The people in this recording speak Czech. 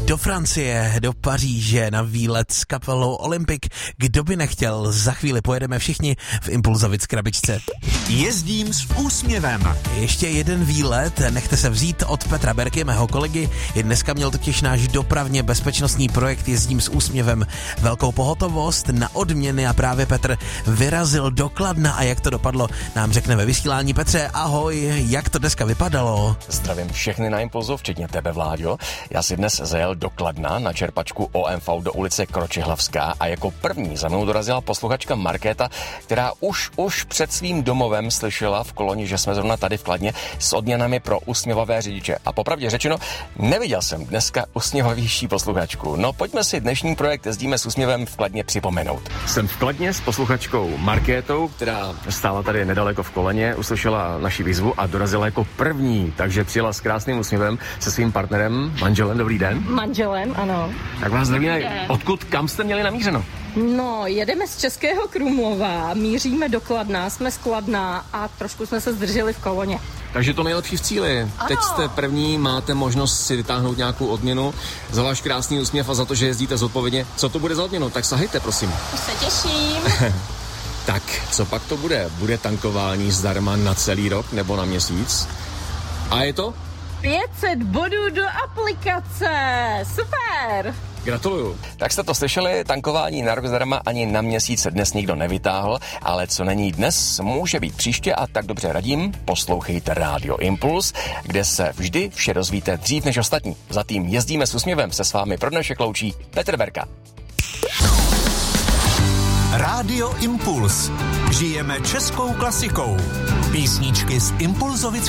Do Francie, do Paříže na výlet s kapelou Olympic. Kdo by nechtěl? Za chvíli pojedeme všichni v Impulzovic krabičce. Jezdím s úsměvem. Ještě jeden výlet, nechte se vzít od Petra Berky, mého kolegy. I dneska měl totiž náš dopravně bezpečnostní projekt Jezdím s úsměvem velkou pohotovost na odměny a právě Petr vyrazil do Kladna a jak to dopadlo, nám řekne ve vysílání. Petře, ahoj, jak to dneska vypadalo? Zdravím všechny na Impulzu, včetně tebe, Vláďo. Já si dnes zajel do Kladna na čerpačku OMV do ulice Kročihlavská a jako první za mnou dorazila posluchačka Markéta, která už před svým domovem slyšela v koloni, že jsme zrovna tady v Kladně s odměnami pro usměvavé řidiče. A popravdě řečeno, neviděl jsem dneska usměvavější posluchačku. No pojďme si dnešní projekt Jezdíme s úsměvem v Kladně připomenout. Jsem v Kladně s posluchačkou Markétou, která stála tady nedaleko v koloně, uslyšela naši výzvu a dorazila jako první, takže přijela s krásným úsměvem se svým partnerem, manželem. Dobrý den. Manželem, ano. Tak vás zdravíme. Odkud, kam jste měli namířeno? No, jedeme z Českého Krumlova, míříme do Kladna, jsme z Kladna a trošku jsme se zdrželi v koloně. Takže to nejlepší v cíli. Ano. Teď jste první, máte možnost si vytáhnout nějakou odměnu za váš krásný úsměv a za to, že jezdíte zodpovědně. Co to bude za odměnu? Tak sahejte, prosím. Už se těším. Tak, co pak to bude? Bude tankování zdarma na celý rok nebo na měsíc? A je to? 500 bodů do aplikace, super! Gratuluju. Tak jste to slyšeli, tankování na rok zdarma ani na měsíc dnes nikdo nevytáhl, ale co není dnes, může být příště a tak dobře radím, poslouchejte Rádio Impuls, kde se vždy vše dozvíte dřív než ostatní. Za tým Jezdíme s úsměvem se s vámi pro dnešek loučí Petr Berka. Rádio Impuls. Žijeme českou klasikou. Písničky z Impulzovic